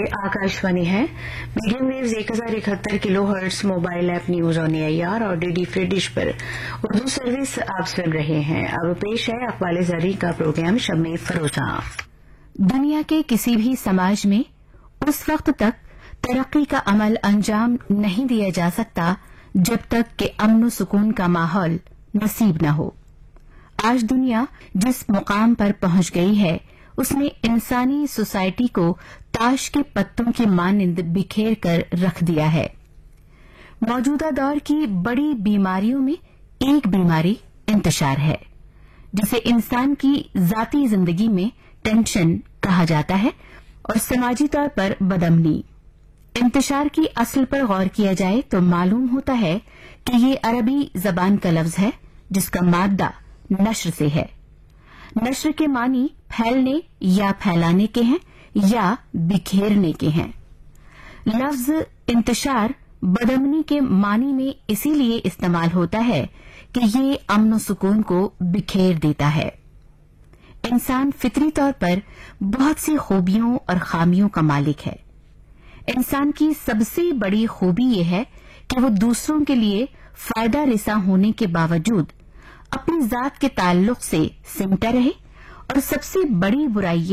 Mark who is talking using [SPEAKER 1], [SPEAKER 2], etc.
[SPEAKER 1] आकाशवाणी है। Medium waves 1071 kilo hertz mobile app news on AIR और DD free dish पर Urdu service आप सुन रहे हैं। अब पेश है अखबार ज़री का प्रोग्राम शम्मे फरोजा।
[SPEAKER 2] दुनिया के किसी भी समाज में उस वक्त तक तरक्की का अमल अंजाम नहीं दिया जा सकता जब तक कि अमन सुकून का माहौल नसीब न हो। आज दुनिया जिस मुकाम पर पहुंच गई है उसने इंसानी सोसाइटी को ताश के पत्तों की मानिंद बिखेर कर रख दिया है। मौजूदा दौर की बड़ी बीमारियों में एक बीमारी इंतशार है, जिसे इंसान की जाती जिंदगी में टेंशन कहा जाता है और समाजी तौर पर बदअमनी। इंतशार की असल पर गौर किया जाए तो मालूम होता है कि ये अरबी जबान का लफ्ज है जिसका मादा नश्र से है। नश्र के मानी फैलने या फैलाने के हैं या बिखेरने के हैं। लफ्ज इंतशार बदअमनी के मानी में इसीलिए इस्तेमाल होता है कि ये अमन सुकून को बिखेर देता है। इंसान फितरी तौर पर बहुत सी खूबियों और खामियों का मालिक है। इंसान की सबसे बड़ी खूबी यह है कि वो दूसरों के लिए फायदा रिसा होने के बावजूद अपनी जात के ताल्लुक से सिमटा रहे, और सबसे बड़ी बुराई